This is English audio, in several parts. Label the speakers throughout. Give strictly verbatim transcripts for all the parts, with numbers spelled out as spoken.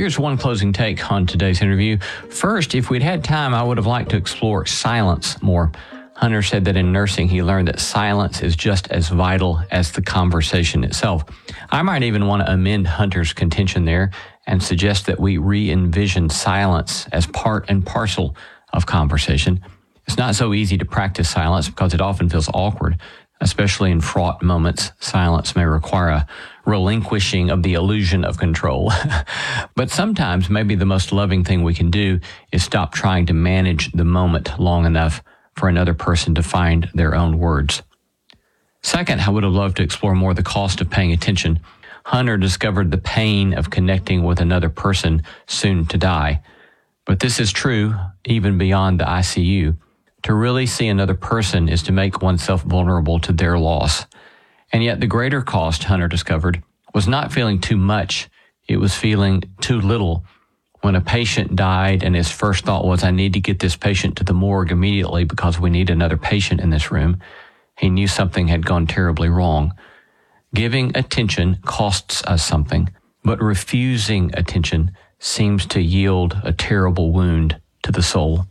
Speaker 1: Here's one closing take on today's interview. First, if we'd had time, I would have liked to explore silence more. Hunter said that in nursing, he learned that silence is just as vital as the conversation itself. I might even want to amend Hunter's contention there and suggest that we re-envision silence as part and parcel of conversation. It's not so easy to practice silence because it often feels awkward, especially in fraught moments. Silence may require a relinquishing of the illusion of control. But sometimes maybe the most loving thing we can do is stop trying to manage the moment long enough for another person to find their own words. Second, I would have loved to explore more the cost of paying attention. Hunter discovered the pain of connecting with another person soon to die. But this is true even beyond the I C U. To really see another person is to make oneself vulnerable to their loss. And yet the greater cost, Hunter discovered, was not feeling too much. It was feeling too little. When a patient died and his first thought was, I need to get this patient to the morgue immediately because we need another patient in this room, he knew something had gone terribly wrong. Giving attention costs us something, but refusing attention seems to yield a terrible wound to the soul.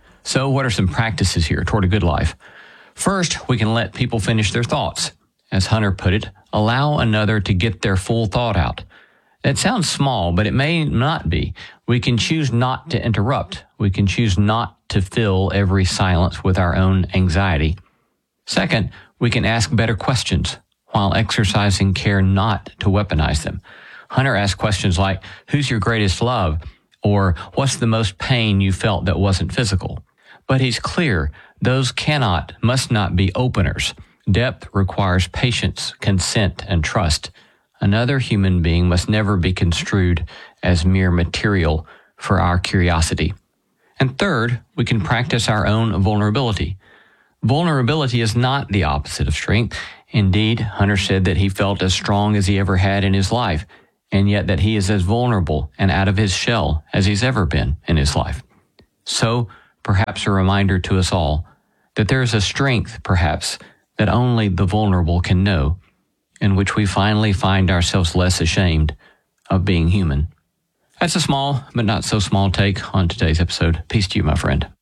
Speaker 1: So what are some practices here toward a good life? First, we can let people finish their thoughts. As Hunter put it, allow another to get their full thought out. That sounds small, but it may not be. We can choose not to interrupt. We can choose not to fill every silence with our own anxiety. Second, we can ask better questions while exercising care not to weaponize them. Hunter asked questions like, who's your greatest love? Or what's the most pain you felt that wasn't physical? But he's clear, those cannot, must not be openers. Depth requires patience, consent, and trust. Another human being must never be construed as mere material for our curiosity. And third, we can practice our own vulnerability. Vulnerability is not the opposite of strength. Indeed, Hunter said that he felt as strong as he ever had in his life, and yet that he is as vulnerable and out of his shell as he's ever been in his life. So, perhaps a reminder to us all that there is a strength, perhaps, that only the vulnerable can know, in which we finally find ourselves less ashamed of being human. That's a small, but not so small take on today's episode. Peace to you, my friend.